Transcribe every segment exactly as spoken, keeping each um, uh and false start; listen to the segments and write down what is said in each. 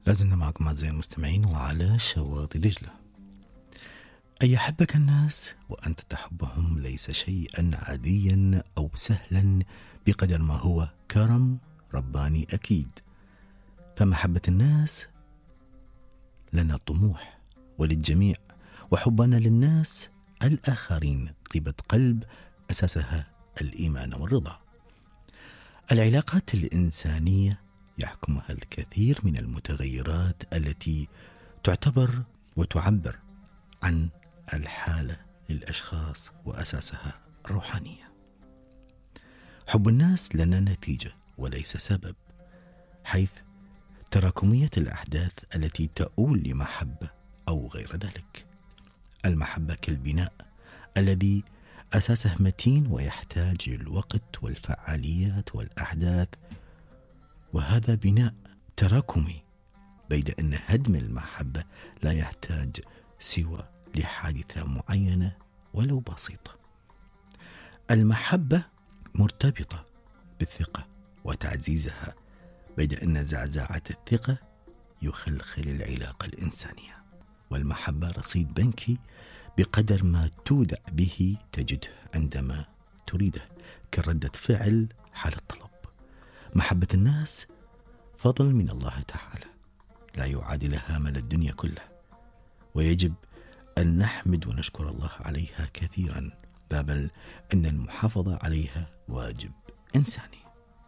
لازلنا معكم أعزائي المستمعين وعلى شواطئ دجلة. أن يحبك الناس وأنت تحبهم ليس شيئا عاديا أو سهلا بقدر ما هو كرم رباني أكيد. فمحبة الناس لنا طموح وللجميع، وحبنا للناس الآخرين طيبة قلب أساسها الإيمان والرضا. العلاقات الإنسانية يحكمها الكثير من المتغيرات التي تعتبر وتعبر عن الحالة للأشخاص وأساسها الروحانية. حب الناس لنا نتيجة وليس سبب، حيث تراكمية الأحداث التي تؤول لمحبة أو غير ذلك. المحبة كالبناء الذي أساسه متين ويحتاج الوقت والفعاليات والأحداث، وهذا بناء تراكمي، بيد أن هدم المحبة لا يحتاج سوى لحادثة معينة ولو بسيطة. المحبة مرتبطة بالثقة وتعزيزها، بيد أن زعزعة الثقة يخلخل العلاقة الإنسانية. والمحبة رصيد بنكي، بقدر ما تودع به تجده عندما تريده، كردة فعل حال الطلب. محبة الناس فضل من الله تعالى لا يعادلها مال الدنيا كله، ويجب أن نحمد ونشكر الله عليها كثيرا، لا بل أن المحافظة عليها واجب إنساني.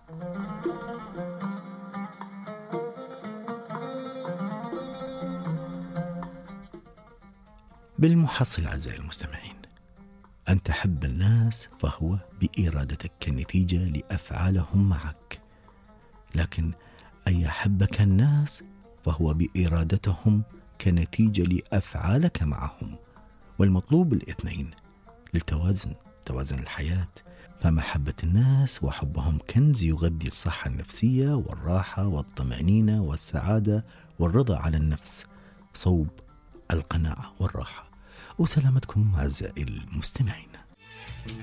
بالمحصل أعزائي المستمعين، أن تحب الناس فهو بإرادتك كنتيجة لأفعالهم معك، لكن أن يحبك الناس فهو بإرادتهم كنتيجة لأفعالك معهم. والمطلوب الاثنين للتوازن، توازن الحياة. فمحبة الناس وحبهم كنز يغذي الصحة النفسية والراحة والطمأنينة والسعادة والرضا على النفس، صوب القناعة والراحة. وسلامتكم أعزائي المستمعين.